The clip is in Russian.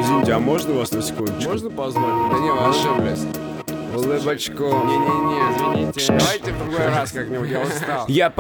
Извините, а можно вас на секундочку? Можно позвать? Да не, вы ошиблись. Улыбочку. Не-не-не, извините. Давайте в другой раз как-нибудь, я устал. Я